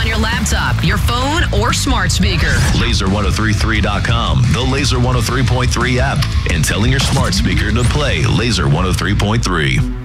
on your laptop, your phone, or smart speaker. Laser1033.com, the Laser 103.3 app, and telling your smart speaker to play Laser 103.3.